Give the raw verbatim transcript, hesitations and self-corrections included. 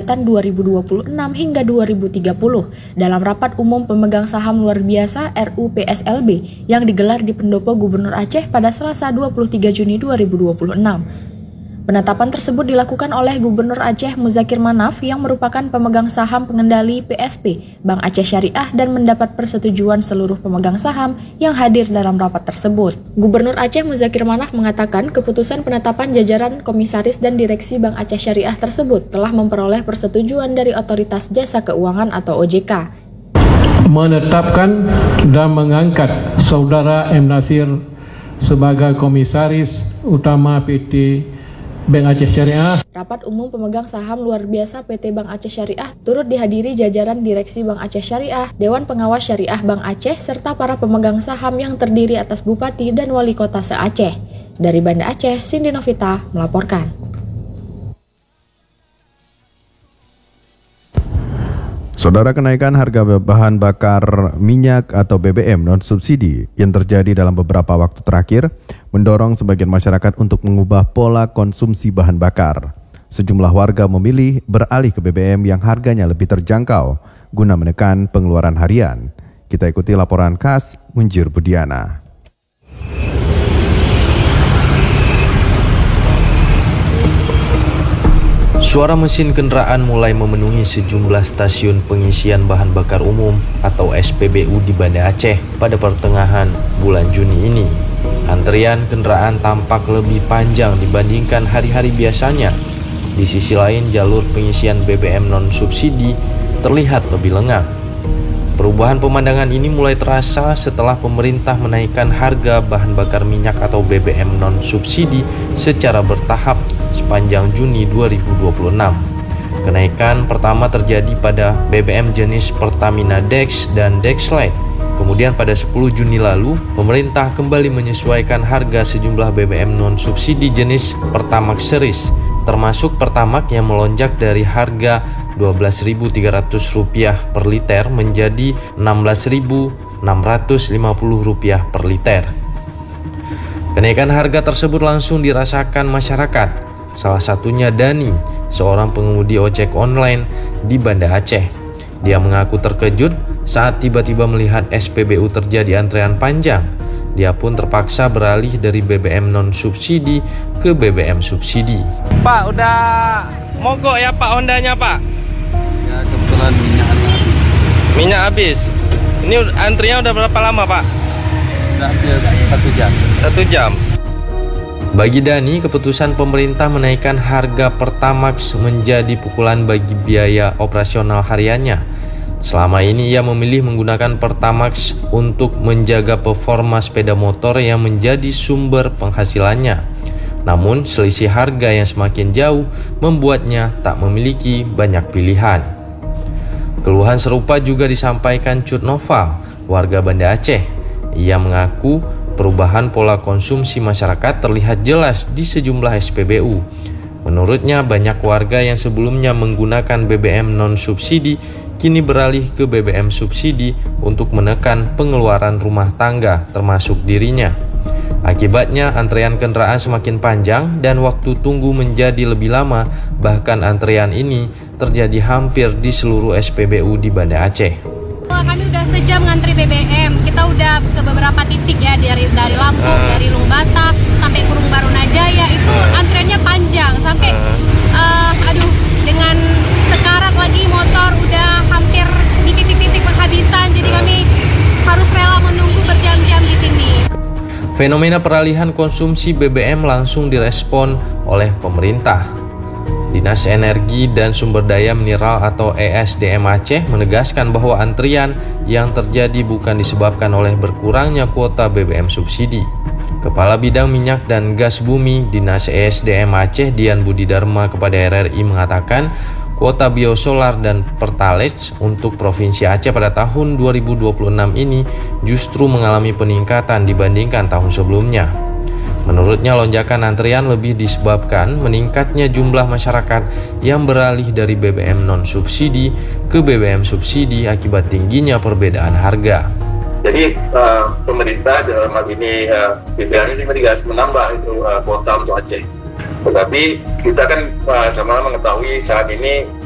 jabatan dua ribu dua puluh enam hingga dua ribu tiga puluh dalam Rapat Umum Pemegang Saham Luar Biasa R U P S L B yang digelar di Pendopo Gubernur Aceh pada Selasa dua puluh tiga Juni dua ribu dua puluh enam. Penetapan tersebut dilakukan oleh Gubernur Aceh Muzakir Manaf yang merupakan pemegang saham pengendali P S P Bank Aceh Syariah dan mendapat persetujuan seluruh pemegang saham yang hadir dalam rapat tersebut. Gubernur Aceh Muzakir Manaf mengatakan keputusan penetapan jajaran komisaris dan direksi Bank Aceh Syariah tersebut telah memperoleh persetujuan dari Otoritas Jasa Keuangan atau O J K. Menetapkan dan mengangkat Saudara M. Nasir sebagai komisaris utama P T Bank Aceh Syariah. Rapat Umum Pemegang Saham Luar Biasa P T Bank Aceh Syariah turut dihadiri jajaran Direksi Bank Aceh Syariah, Dewan Pengawas Syariah Bank Aceh, serta para pemegang saham yang terdiri atas Bupati dan Wali Kota se-Aceh. Dari Banda Aceh, Cindy Novita melaporkan. Saudara, kenaikan harga bahan bakar minyak atau B B M non-subsidi yang terjadi dalam beberapa waktu terakhir mendorong sebagian masyarakat untuk mengubah pola konsumsi bahan bakar. Sejumlah warga memilih beralih ke B B M yang harganya lebih terjangkau guna menekan pengeluaran harian. Kita ikuti laporan khas Munjir Budiana. Suara mesin kendaraan mulai memenuhi sejumlah stasiun pengisian bahan bakar umum atau S P B U di Banda Aceh pada pertengahan bulan Juni ini. Antrian kendaraan tampak lebih panjang dibandingkan hari-hari biasanya. Di sisi lain, jalur pengisian B B M non-subsidi terlihat lebih lengang. Perubahan pemandangan ini mulai terasa setelah pemerintah menaikkan harga bahan bakar minyak atau B B M non-subsidi secara bertahap sepanjang Juni dua ribu dua puluh enam. Kenaikan pertama terjadi pada B B M jenis Pertamina Dex dan Dexlite. Kemudian pada sepuluh Juni lalu, pemerintah kembali menyesuaikan harga sejumlah B B M non-subsidi jenis Pertamax Series, termasuk Pertamax yang melonjak dari harga dua belas ribu tiga ratus rupiah per liter menjadi enam belas ribu enam ratus lima puluh rupiah per liter. Kenaikan harga tersebut langsung dirasakan masyarakat. Salah satunya Dani, seorang pengemudi ojek online di Banda Aceh. Dia mengaku terkejut saat tiba-tiba melihat S P B U terjadi antrean panjang. Dia pun terpaksa beralih dari B B M non-subsidi ke B B M subsidi. Pak, udah mogok ya Pak Hondanya Pak? Ya, kebetulan minyak habis. Minyak habis? Ini antrinya udah berapa lama Pak? Udah hampir satu jam. Satu jam. Bagi Dani, keputusan pemerintah menaikkan harga Pertamax menjadi pukulan bagi biaya operasional hariannya. Selama ini ia memilih menggunakan Pertamax untuk menjaga performa sepeda motor yang menjadi sumber penghasilannya. Namun, selisih harga yang semakin jauh membuatnya tak memiliki banyak pilihan. Keluhan serupa juga disampaikan Cut Noval, warga Banda Aceh. Ia mengaku perubahan pola konsumsi masyarakat terlihat jelas di sejumlah S P B U. Menurutnya, banyak warga yang sebelumnya menggunakan B B M non-subsidi kini beralih ke B B M subsidi untuk menekan pengeluaran rumah tangga termasuk dirinya. Akibatnya, antrean kendaraan semakin panjang dan waktu tunggu menjadi lebih lama, bahkan antrean ini terjadi hampir di seluruh S P B U di Banda Aceh. Kami udah sejam ngantri B B M. Kita udah ke beberapa titik ya, dari dari Lampung, uh. dari Lungbata sampai Kurung Barunajaya itu uh. antriannya panjang sampai uh. uh, aduh dengan sekarat lagi motor udah hampir di titik-titik penghabisan. Jadi kami harus rela menunggu berjam-jam di sini. Fenomena peralihan konsumsi B B M langsung direspon oleh pemerintah. Dinas Energi dan Sumber Daya Mineral atau E S D M Aceh menegaskan bahwa antrian yang terjadi bukan disebabkan oleh berkurangnya kuota B B M subsidi. Kepala Bidang Minyak dan Gas Bumi Dinas E S D M Aceh Dian Budi Dharma kepada R R I mengatakan kuota biosolar dan pertalite untuk Provinsi Aceh pada tahun dua ribu dua puluh enam ini justru mengalami peningkatan dibandingkan tahun sebelumnya. Menurutnya, lonjakan antrian lebih disebabkan meningkatnya jumlah masyarakat yang beralih dari B B M non-subsidi ke B B M subsidi akibat tingginya perbedaan harga. Jadi uh, pemerintah dalam hal ini uh, B P H ini tidak menambah itu uh, kuota untuk Aceh. Tetapi kita kan uh, sama mengetahui saat ini